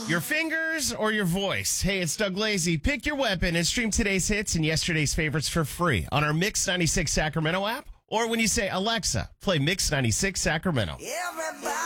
Your fingers or your voice? Hey, it's Doug Lazy. Pick your weapon and stream today's hits and yesterday's favorites for free on our Mix 96 Sacramento app, or when you say, Alexa, play Mix 96 Sacramento. Everybody